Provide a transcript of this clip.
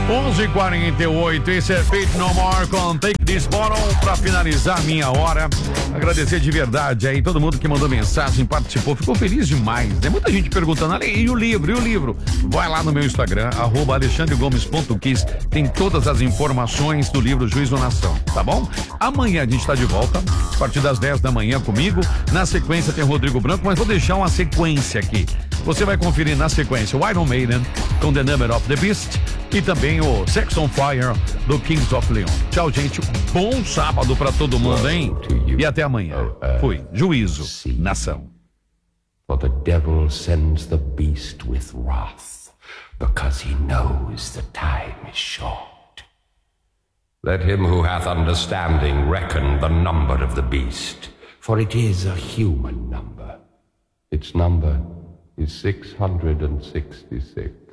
11:48, esse é Faith No More com Take This Bottle pra finalizar minha hora. Agradecer de verdade aí todo mundo que mandou mensagem, participou, ficou feliz demais, né? Muita gente perguntando, olha, e o livro? Vai lá no meu Instagram, @alexandregomes.kiss, tem todas as informações do livro Juízo Nação, tá bom? Amanhã a gente tá de volta, a partir das 10 da manhã comigo, na sequência tem Rodrigo Branco, mas vou deixar uma sequência aqui. Você vai conferir na sequência o Iron Maiden com The Number of the Beast e também o Sex on Fire do Kings of Leon. Tchau, gente. Bom sábado pra todo mundo, hein? E até amanhã. Fui. Juízo, Nação. For the devil sends the beast with wrath, because he knows the time is short. Let him who hath understanding reckon the number of the beast, for it is a human number. Its number is 666.